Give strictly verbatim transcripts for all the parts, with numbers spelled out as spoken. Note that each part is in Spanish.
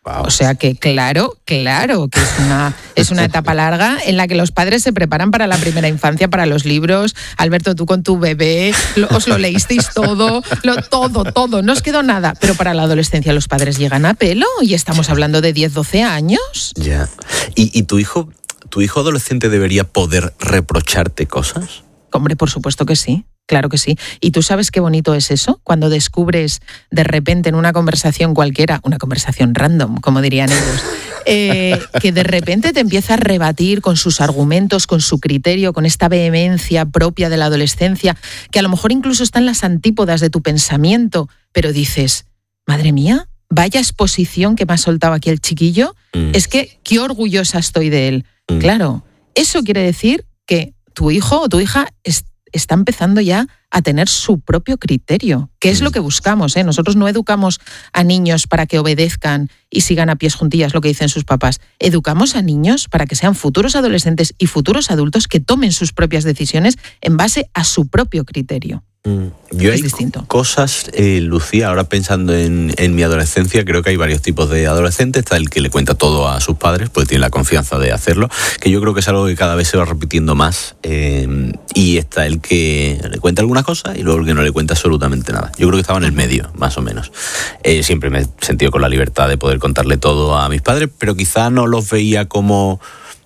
Wow. O sea que claro, claro que es una, es una etapa larga en la que los padres se preparan para la primera infancia, para los libros. Alberto, tú con tu bebé, lo, os lo leísteis todo, lo, todo, todo, no os quedó nada. Pero para la adolescencia los padres llegan a pelo y estamos hablando de diez, doce años. Ya. ¿Y, y tu hijo, tu hijo adolescente debería poder reprocharte cosas? Hombre, por supuesto que sí. Claro que sí. ¿Y tú sabes qué bonito es eso? Cuando descubres de repente en una conversación cualquiera, una conversación random, como dirían ellos, eh, que de repente te empieza a rebatir con sus argumentos, con su criterio, con esta vehemencia propia de la adolescencia, que a lo mejor incluso está en las antípodas de tu pensamiento, pero dices, madre mía, vaya exposición que me ha soltado aquí el chiquillo, mm. es que qué orgullosa estoy de él. Mm. Claro, eso quiere decir que tu hijo o tu hija es está empezando ya a tener su propio criterio, que es lo que buscamos, ¿eh? Nosotros no educamos a niños para que obedezcan y sigan a pies juntillas lo que dicen sus papás. Educamos a niños para que sean futuros adolescentes y futuros adultos que tomen sus propias decisiones en base a su propio criterio. Mm. Yo es hay distinto. Cosas, eh, Lucía, ahora pensando en, en mi adolescencia, creo que hay varios tipos de adolescentes. Está el que le cuenta todo a sus padres, pues tiene la confianza de hacerlo, que yo creo que es algo que cada vez se va repitiendo más. Eh, y está el que le cuenta alguna cosa y luego el que no le cuenta absolutamente nada. Yo creo que estaba en el medio, más o menos. Eh, siempre me he sentido con la libertad de poder contarle todo a mis padres, pero quizá no los veía como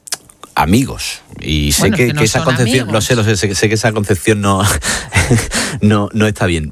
amigos. Y sé bueno, que, que, no que esa concepción, amigos. lo sé, lo sé, sé, sé que esa concepción no, no, no está bien.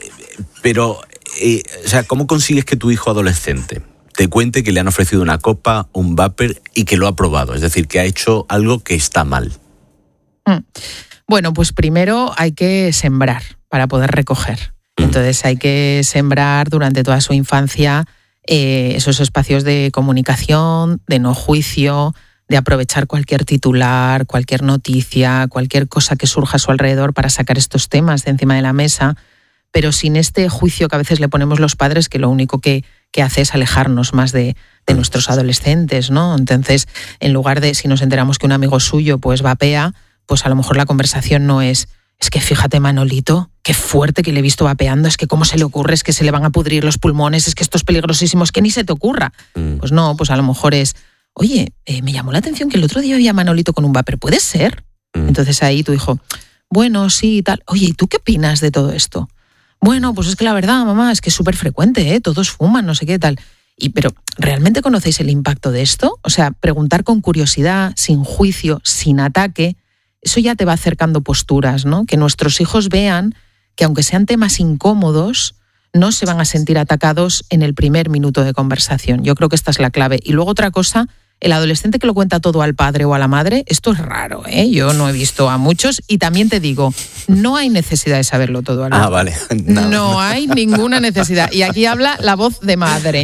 Pero, eh, o sea, ¿cómo consigues que tu hijo adolescente te cuente que le han ofrecido una copa, un vapor y que lo ha probado? Es decir, que ha hecho algo que está mal. Mm. Bueno, pues primero hay que sembrar para poder recoger. Mm. Entonces hay que sembrar durante toda su infancia eh, esos espacios de comunicación, de no juicio, de aprovechar cualquier titular, cualquier noticia, cualquier cosa que surja a su alrededor para sacar estos temas de encima de la mesa, pero sin este juicio que a veces le ponemos los padres, que lo único que, que hace es alejarnos más de, de nuestros adolescentes, ¿no? Entonces, en lugar de, si nos enteramos que un amigo suyo pues vapea, pues a lo mejor la conversación no es, es que fíjate Manolito, qué fuerte que le he visto vapeando, es que cómo se le ocurre, es que se le van a pudrir los pulmones, es que esto es peligrosísimo, es que ni se te ocurra. Mm. Pues no, pues a lo mejor es, oye, eh, me llamó la atención que el otro día había Manolito con un vapor, ¿puede ser? Mm. Entonces ahí tu hijo, bueno, sí, tal. Oye, ¿y tú qué opinas de todo esto? Bueno, pues es que la verdad, mamá, es que es súper frecuente, ¿eh? Todos fuman, no sé qué tal. Y, pero, ¿realmente conocéis el impacto de esto? O sea, preguntar con curiosidad, sin juicio, sin ataque, eso ya te va acercando posturas, ¿no? Que nuestros hijos vean que aunque sean temas incómodos, no se van a sentir atacados en el primer minuto de conversación. Yo creo que esta es la clave. Y luego otra cosa, el adolescente que lo cuenta todo al padre o a la madre, esto es raro, ¿eh? Yo no he visto a muchos y también te digo, no hay necesidad de saberlo todo al padre. Ah, vale. No, no hay ninguna necesidad. Y aquí habla la voz de madre.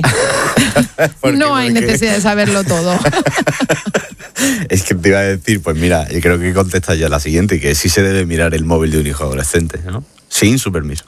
No hay necesidad de saberlo todo. Es que te iba a decir, pues mira, yo creo que contestas ya la siguiente, que sí se debe mirar el móvil de un hijo adolescente, ¿no? Sin su permiso.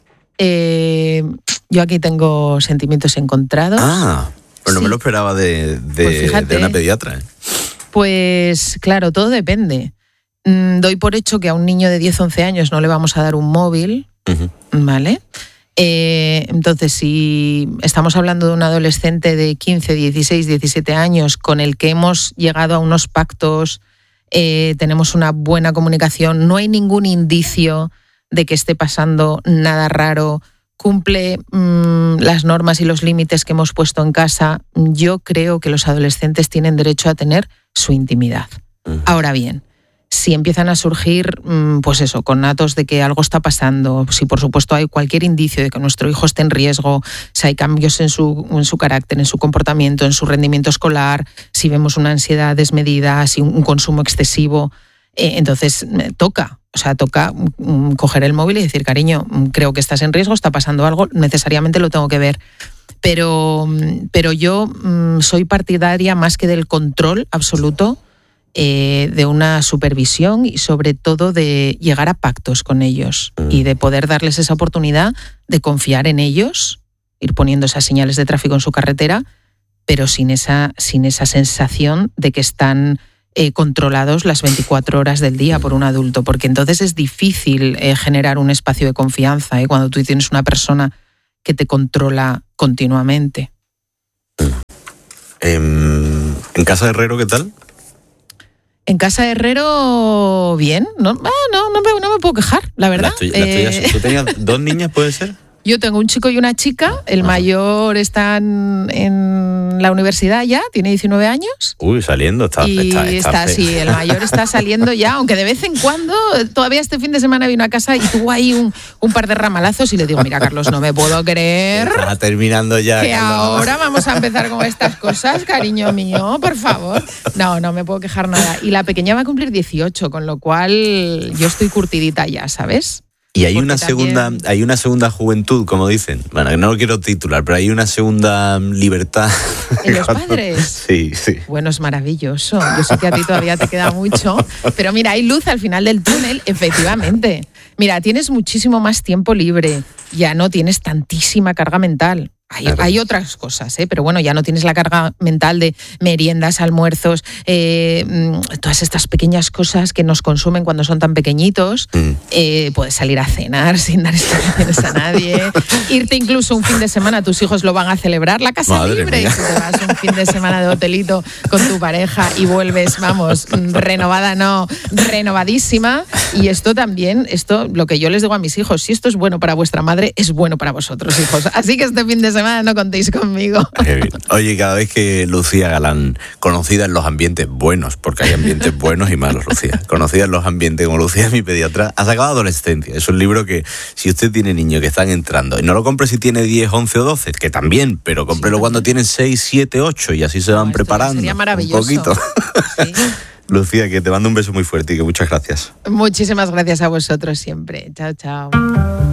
Eh, yo aquí tengo sentimientos encontrados. Ah, pues no sí. me lo esperaba de, de, pues fíjate, de una pediatra. ¿eh? Pues claro, todo depende. Mm, doy por hecho que a un niño de diez, once años no le vamos a dar un móvil, uh-huh. ¿vale? Eh, entonces, si estamos hablando de un adolescente de quince, dieciséis, diecisiete años con el que hemos llegado a unos pactos, eh, tenemos una buena comunicación, no hay ningún indicio de que esté pasando nada raro, cumple mmm, las normas y los límites que hemos puesto en casa, yo creo que los adolescentes tienen derecho a tener su intimidad. Uh-huh. Ahora bien, si empiezan a surgir, pues eso, conatos de que algo está pasando, si por supuesto hay cualquier indicio de que nuestro hijo esté en riesgo, si hay cambios en su, en su carácter, en su comportamiento, en su rendimiento escolar, si vemos una ansiedad desmedida, si un consumo excesivo, eh, entonces eh, toca, o sea, toca mm, coger el móvil y decir, cariño, creo que estás en riesgo, está pasando algo, necesariamente lo tengo que ver. Pero, pero yo mm, soy partidaria más que del control absoluto, Eh, de una supervisión y sobre todo de llegar a pactos con ellos mm. y de poder darles esa oportunidad de confiar en ellos, ir poniendo esas señales de tráfico en su carretera, pero sin esa, sin esa sensación de que están eh, controlados las veinticuatro horas del día por un adulto, porque entonces es difícil eh, generar un espacio de confianza ¿eh? cuando tú tienes una persona que te controla continuamente. Mm. ¿En casa de Herrero qué tal? En casa de Herrero, bien. No, ah, no, no, me, no me puedo quejar, la verdad. Las tuyas, eh... las tuyas, ¿tú tenías dos niñas, puede ser? Yo tengo un chico y una chica. El Ajá. mayor está en, en la universidad ya, tiene diecinueve años. Uy, saliendo. Está, y está, está, está sí, el mayor está saliendo ya, aunque de vez en cuando, todavía este fin de semana vino a casa y tuvo ahí un, un par de ramalazos y le digo, mira, Carlos, no me puedo creer. Está terminando ya. Que Carlos. Ahora vamos a empezar con estas cosas, cariño mío, por favor. No, no me puedo quejar nada. Y la pequeña va a cumplir dieciocho, con lo cual yo estoy curtidita ya, ¿sabes? Y hay una segunda, también... hay una segunda juventud, como dicen. Bueno, no lo quiero titular, pero hay una segunda libertad. ¿En los padres? Sí, sí. Bueno, es maravilloso. Yo sé que a ti todavía te queda mucho. Pero mira, hay luz al final del túnel, efectivamente. Mira, tienes muchísimo más tiempo libre. Ya no tienes tantísima carga mental. Hay, hay otras cosas, ¿eh? Pero bueno, ya no tienes la carga mental de meriendas, almuerzos, eh, todas estas pequeñas cosas que nos consumen cuando son tan pequeñitos. Mm. Eh, puedes salir a cenar sin dar explicaciones a nadie, irte incluso un fin de semana, tus hijos lo van a celebrar, la casa Madre libre, mía. Y te vas un fin de semana de hotelito con tu pareja y vuelves, vamos, renovada, no, renovadísima. Y esto también, esto, lo que yo les digo a mis hijos, si esto es bueno para vuestra madre, es bueno para vosotros, hijos. Así que este fin de semana no contéis conmigo. Oye, cada vez que Lucía Galán, conocida en los ambientes buenos, porque hay ambientes buenos y malos, Lucía, conocida en los ambientes como Lucía, mi pediatra, ha sacado Adolescencia. Es un libro que, si usted tiene niños que están entrando, y no lo compre si tiene diez, once o doce, que también, pero cómprelo sí, cuando tienen seis, siete, ocho, y así se van no, preparando sería maravilloso. Un poquito. Sí. Lucía, que te mando un beso muy fuerte y que muchas gracias. Muchísimas gracias a vosotros siempre. Chao, chao.